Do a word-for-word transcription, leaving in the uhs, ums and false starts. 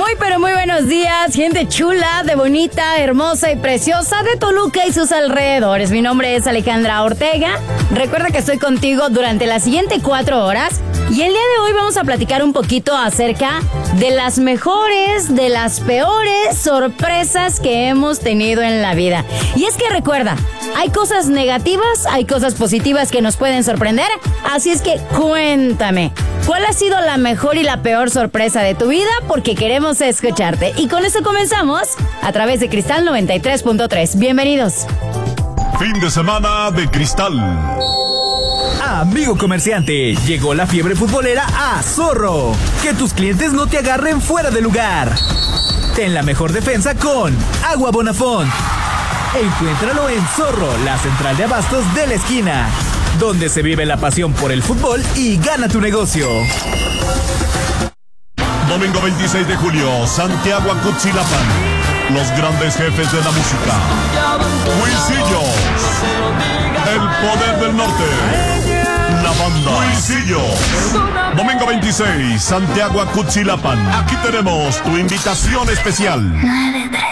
Muy, pero muy buenos días, gente chula, de bonita, hermosa y preciosa de Toluca y sus alrededores. Mi nombre es Alejandra Ortega. Recuerda que estoy contigo durante las siguientes cuatro horas. Y el día de hoy vamos a platicar un poquito acerca de las mejores, de las peores sorpresas que hemos tenido en la vida. Y es que recuerda, hay cosas negativas, hay cosas positivas que nos pueden sorprender. Así es que cuéntame, ¿cuál ha sido la mejor y la peor sorpresa de tu vida? Porque queremos escucharte. Y con eso comenzamos a través de Cristal noventa y tres punto tres. Bienvenidos. Fin de semana de Cristal. Amigo comerciante, llegó la fiebre futbolera a Zorro. Que tus clientes no te agarren fuera de lugar. Ten la mejor defensa con Agua Bonafont. Encuéntralo en Zorro, la central de abastos de la esquina, donde se vive la pasión por el fútbol y gana tu negocio. Domingo veintiséis de julio, Santiago Acutzilapán. Los grandes jefes de la música. Huisillos. El poder del norte. La banda Huisillos. Domingo veintiséis, Santiago Acutzilapán. Aquí tenemos tu invitación especial.